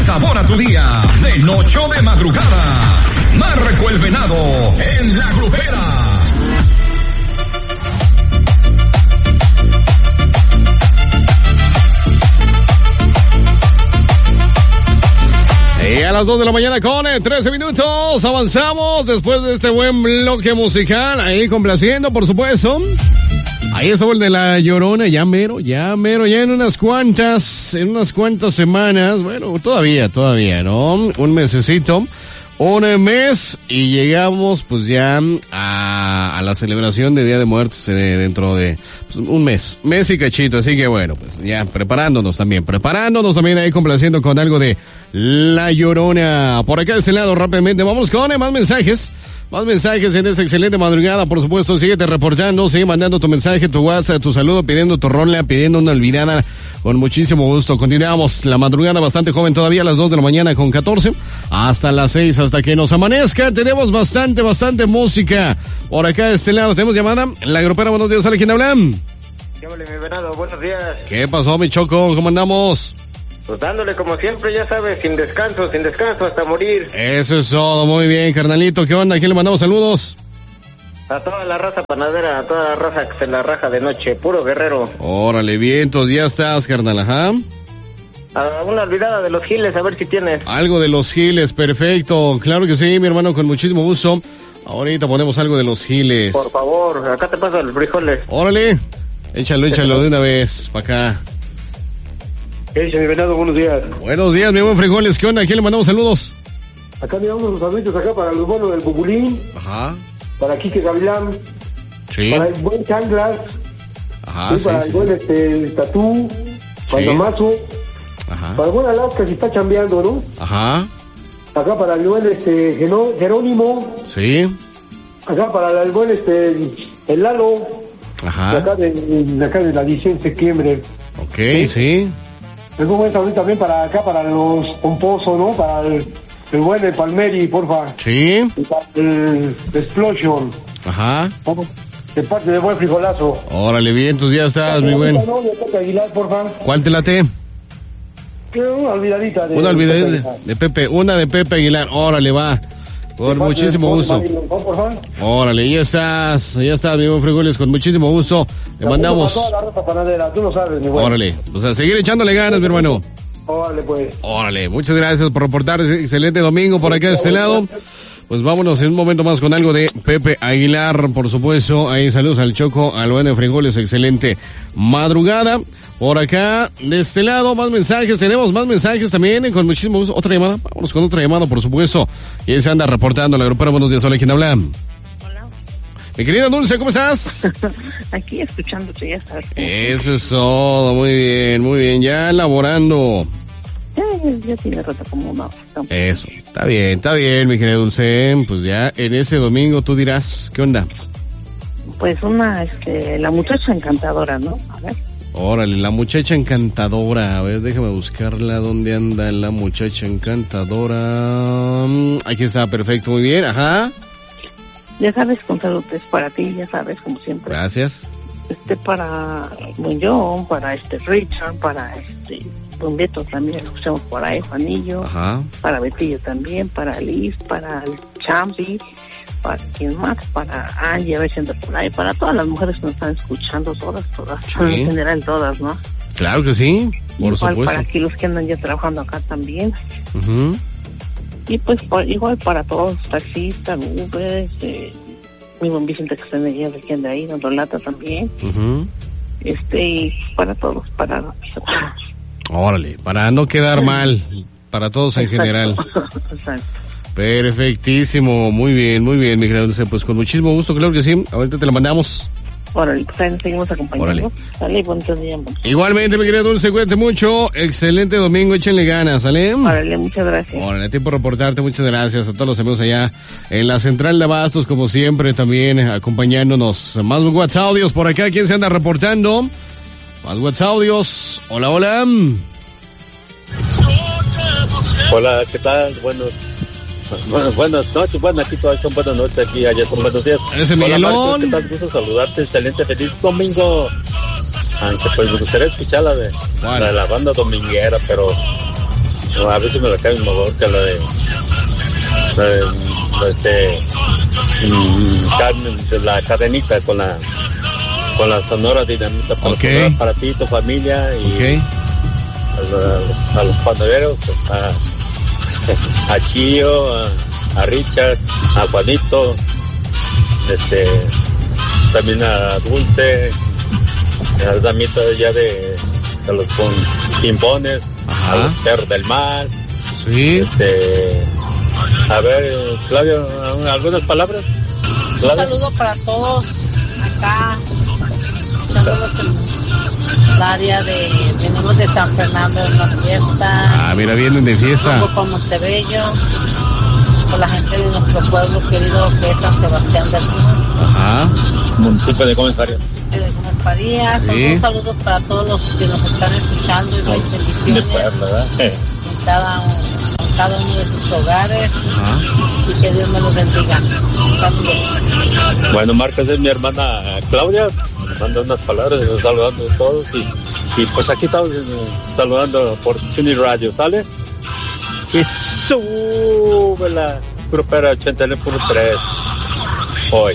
sabor a tu día, de noche o de madrugada. Marco el Venado en La Grupera. Y a las 2 de la mañana con 13 minutos avanzamos después de este buen bloque musical, ahí complaciendo, por supuesto. Ahí estuvo el de La Llorona, ya mero, ya en unas cuantas semanas, bueno, todavía, ¿no? Un mesecito, un mes y llegamos pues ya a la celebración de Día de Muertos dentro de pues, un mes y cachito, así que bueno, pues ya preparándonos también ahí complaciendo con algo de La Llorona. Por acá de este lado rápidamente, vamos con más mensajes en esta excelente madrugada, por supuesto, síguete reportando, sigue mandando tu mensaje, tu WhatsApp, tu saludo, pidiendo tu rola, pidiendo una olvidada, con muchísimo gusto. Continuamos la madrugada bastante joven todavía, a las 2 de la mañana con 14, hasta las 6, hasta que nos amanezca. Tenemos bastante música. Por acá de este lado, tenemos llamada, La Grupera, buenos días, ¿a quién hablan? Llámale, mi Venado, buenos días. ¿Qué pasó, mi Choco? ¿Cómo andamos? Pues dándole como siempre, ya sabes, sin descanso hasta morir. Eso es todo, muy bien, carnalito. ¿Qué onda? ¿A quién le mandamos saludos? A toda la raza panadera, a toda la raza que se la raja de noche, puro guerrero. Órale, vientos, ya estás, carnal, ajá. Una olvidada de los Giles, a ver si tienes. Algo de los Giles, perfecto. Claro que sí, mi hermano, con muchísimo gusto. Ahorita ponemos algo de los Giles. Por favor, acá te paso los frijoles. Órale, échalo de una vez, pa' acá. Mi Venado, buenos días. Buenos días, mi buen frijoles, ¿qué onda? ¿A quién le mandamos saludos? Acá le damos los saludos acá para los buenos del Bubulín. Ajá. Para Quique Gavilán. Sí. Para el buen Changlas. Ajá, sí. Para el buen Tatú. Para el Mazo. Ajá. Para el buen Alaska que está chambeando, ¿no? Ajá. Acá para el buen Jerónimo. Sí. Acá para el buen el Lalo. Ajá. De acá de la 10 de septiembre. Ok, sí. Tengo buen saludo también para acá, para los Pomposos, ¿no? Para el buen de Palmeri, porfa. Sí. Y para el Explosion. Ajá. De parte de buen frijolazo. Órale, bien, entonces ya estás, mi buen. ¿No? De Pepe Aguilar, porfa. ¿Cuál te late? Una olvidadita Una olvidadita de Pepe, una de Pepe Aguilar. Órale, va. Con muchísimo gusto. Órale, ya estás, mi buen frijoles, con muchísimo gusto. Le mandamos. Toda la raza panadera, tú lo sabes, mi buen. Órale, o sea, seguir echándole ganas, mi hermano. Órale, pues. Órale, muchas gracias por reportar. Excelente domingo por acá de este lado. Pues vámonos en un momento más con algo de Pepe Aguilar, por supuesto. Ahí saludos al Choco, al buen de frijoles, excelente madrugada. Por acá, de este lado, más mensajes. Tenemos más mensajes también, con muchísimo gusto. Otra llamada, vámonos con otra llamada, por supuesto. Y ahí se anda reportando la grupera. Buenos días, hola, ¿quién habla? Hola. Mi querida Dulce, ¿cómo estás? Aquí escuchándote, ya sabes. Eso es todo, muy bien, ya elaborando. Ya tiene rato como una... Eso, está bien, mi querida Dulce. Pues ya en ese domingo tú dirás, ¿qué onda? Pues la muchacha encantadora, ¿no? A ver. Órale, la muchacha encantadora. A ver, déjame buscarla. ¿Dónde anda la muchacha encantadora? Aquí está, perfecto, muy bien, ajá. Ya sabes, con saludos para ti, ya sabes, como siempre. Gracias. Para Muñón, para Richard, para Don Beto también, lo escuchamos por ahí, Juanillo. Ajá. Para Betillo también, para Liz, para el Champi, para quien más, para Angie, a ver si anda por ahí, para todas las mujeres que nos están escuchando, todas, sí. En general todas, ¿no? Claro que sí, por supuesto. Para aquí los que andan ya trabajando acá también. Uh-huh. Y pues igual para todos, taxistas, Uber, mi buen Vicente que está en el que anda ahí, dando lata también. Uh-huh. Y para todos, Órale, para no quedar mal, para todos en general. Exacto. Perfectísimo, muy bien, mi querida Dulce, pues con muchísimo gusto, claro que sí, ahorita te la mandamos. Órale, pues ahí nos seguimos acompañando. Sale, bonito día. Igualmente, mi querida Dulce, cuídate mucho, excelente domingo, échenle ganas, ¿sale? Órale, muchas gracias. Órale, a ti por reportarte, muchas gracias a todos los amigos allá en la central de Abastos, como siempre, también acompañándonos. Más WhatsApp audios por acá, ¿quién se anda reportando? Más WhatsApp audios, hola. Hola, ¿qué tal? Buenas noches, bueno, aquí todas son buenas noches, aquí allá son buenos días. Ese Hola, Miguelón. Marcos, ¿qué tal? Gusto saludarte, excelente, feliz domingo. Aunque pues me gustaría escuchar la de la banda dominguera, pero a veces me la cae mejor que la de Carmen, de la Cadenita con la Sonora Dinamita para ti y tu familia y a los panaderos, a Chío, a Richard, a Juanito, también a Dulce, a las damitas ya de los con pimpones, a los perros del mar. Sí. A ver, Claudio, ¿algunas palabras? Un saludo para todos acá. Saludos en el área venimos de San Fernando en la fiesta. Mira, vienen de fiesta. Grupo Montebello, con la gente de nuestro pueblo querido que es San Sebastián del Sur. Municipio de Gómez Farías. De Gómez Farías. Sí. Un saludo para todos los que nos están escuchando y las bendiciones. En cada uno de sus hogares. Y que Dios me los bendiga también. Bueno, Marcos es mi hermana Claudia, manda unas palabras, saludando a todos y pues aquí estamos saludando por Chuni Radio, ¿sale? Y sube la grupera 89.3 hoy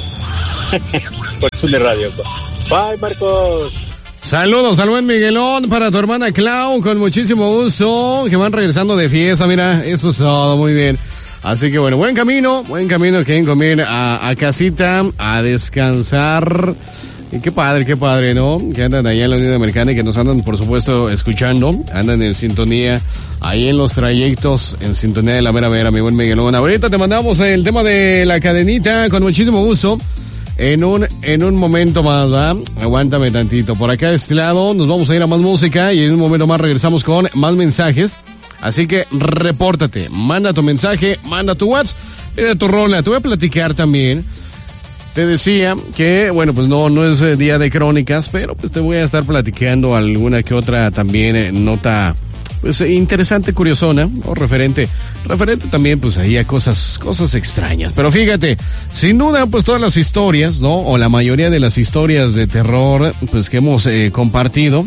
por Chuni Radio. Bye, Marcos. Saludos al buen Miguelón, para tu hermana Clau, con muchísimo gusto, que van regresando de fiesta, mira, eso es todo, muy bien. Así que bueno, buen camino que comer a casita, a descansar. Y qué padre, ¿no? Que andan allá en la Unión Americana y que nos andan, por supuesto, escuchando, andan en sintonía, ahí en los trayectos, en sintonía de la mera, mi buen Miguelón. Ahorita te mandamos el tema de la cadenita, con muchísimo gusto. En un momento más, ¿va? Aguántame tantito. Por acá de este lado nos vamos a ir a más música y en un momento más regresamos con más mensajes. Así que repórtate, manda tu mensaje, manda tu WhatsApp, pide tu rola. Te voy a platicar también. Te decía que, bueno, pues no es día de crónicas, pero pues te voy a estar platicando alguna que otra también nota, pues interesante, curiosona, o referente también pues ahí a cosas extrañas. Pero fíjate, sin duda pues todas las historias, ¿no? O la mayoría de las historias de terror pues que hemos compartido,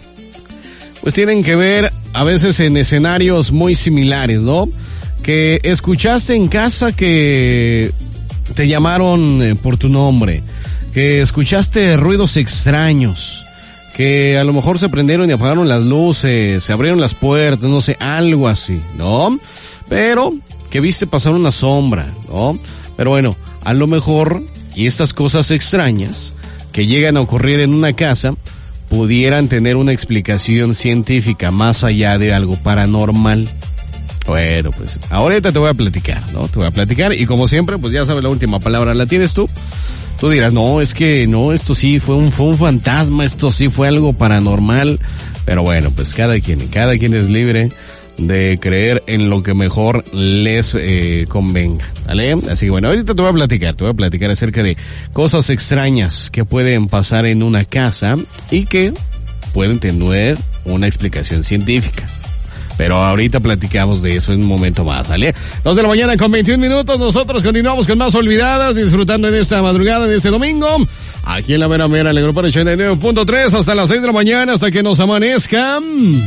pues tienen que ver a veces en escenarios muy similares, ¿no? Que escuchaste en casa que te llamaron por tu nombre, que escuchaste ruidos extraños, que a lo mejor se prendieron y apagaron las luces, se abrieron las puertas, no sé, algo así, ¿no? Pero que viste pasar una sombra, ¿no? Pero bueno, a lo mejor, y estas cosas extrañas que llegan a ocurrir en una casa, pudieran tener una explicación científica más allá de algo paranormal. Bueno, pues ahorita te voy a platicar, ¿no? Te voy a platicar y como siempre, pues ya sabes, la última palabra la tienes tú. Tú dirás, no, es que no, esto sí fue un fantasma, esto sí fue algo paranormal. Pero bueno, pues cada quien es libre de creer en lo que mejor les convenga, ¿vale? Así que bueno, ahorita te voy a platicar acerca de cosas extrañas que pueden pasar en una casa y que pueden tener una explicación científica. Pero ahorita platicamos de eso en un momento más, ¿sale? 2 de la mañana con 21 minutos, nosotros continuamos con más olvidadas, disfrutando en esta madrugada de este domingo, aquí en la mera, en el grupo 89.3, hasta las 6 de la mañana, hasta que nos amanezcan.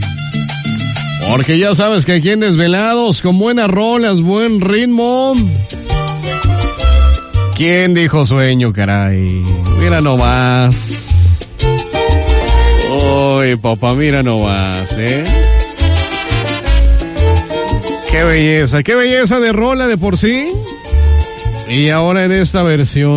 Porque ya sabes que aquí en Desvelados, con buenas rolas, buen ritmo. ¿Quién dijo sueño, caray? Mira nomás. Uy, papá, mira nomás, Qué belleza de rola de por sí. Y ahora en esta versión.